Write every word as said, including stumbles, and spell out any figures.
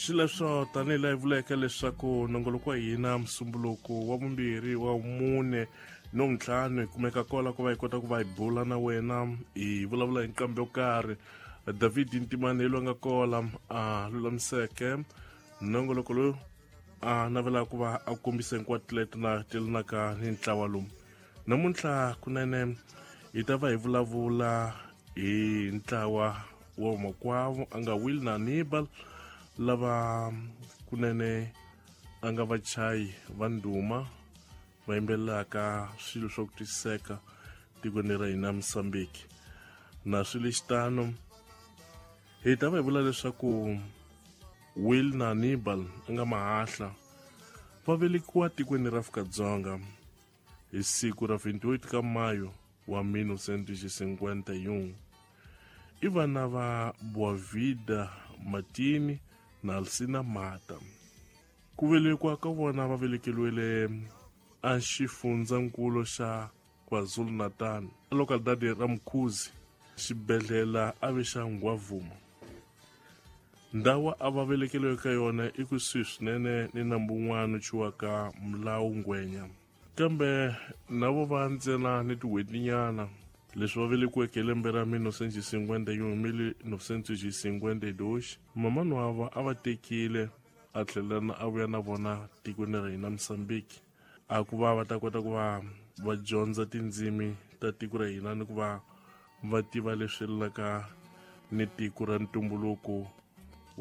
xileswo tanihi laha hi vuleke leswaku nongoloko wa hina musumbuluko wa vumbirhi wa mune no ntlhanu hi kumeka kola ku va hi kota ku va hi bula na wena hi vulavula hi nqambi yo karhi. David Ntimane hi loyi nga kola a lulamiseke nongoloko loyi a navelaka ku va a kombisa hinkwato leti na telanaka ni ntlawa lomu. Namuntlha kunene hi ta va hi vulavula hi ntlawa wa makwavo a nga Will na Hannibal lava kunene a nga vachayi va ndhuma va yimbelelaka swilo swa ku twisiseka tikweni ra hina Mozambique. Na swilo xitano hi ta va hi vula leswaku Will na Hannibal a nga mahahla va velekiwa tikweni ra Afrika-Dzonga hi siku ra twenty-eight ka Mayo wa mille neuf cent cinquanta-one. I vana va Boavida Matini na Alcina Mata. Ku velekiwa ka vona va velekeliwile a xifundzankulu xa KwaZulu-Natal localidade ra Mkhuzi, xibedhlele a ve xa Ngwavuma. Ndhawu a va velekeliwe ka yona i kusuhi swinene ni nambu wun'wana chiwaka Mlawu Ngwenya, kambe navo va ntsena ni tin'hwetinyana leswi va velekiweke hi lembe ra mille neuf cent cinquanta-one mille neuf cent cinquanta-two. Mamani wava a va tekile a tlhelana a vuya na vona tikweni ra hina Mozambique a ku va va ta kota ku va va dyondza tindzimi ta tiko ra hina ni ku va va tiva leswi laka ni tiko ra ntumbuluko